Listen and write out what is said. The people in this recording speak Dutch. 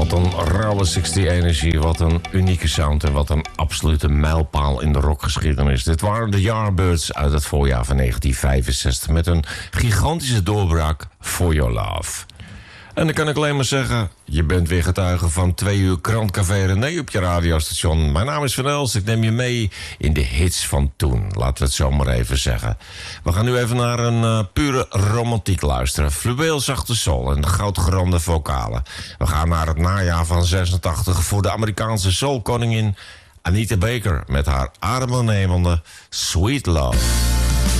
Wat een rauwe 60 energie, wat een unieke sound en wat een absolute mijlpaal in de rockgeschiedenis. Dit waren de Yardbirds uit het voorjaar van 1965 met een gigantische doorbraak, For Your Love. En dan kan ik alleen maar zeggen, je bent weer getuige van 2 uur Krantcafé René op je radiostation. Mijn naam is Van Els, ik neem je mee in de hits van toen. Laten we het zo maar even zeggen. We gaan nu even naar een pure romantiek luisteren. Fluweelzachte soul en goudgerande vocalen. We gaan naar het najaar van 86 voor de Amerikaanse soulkoningin Anita Baker met haar adembenemende Sweet Love.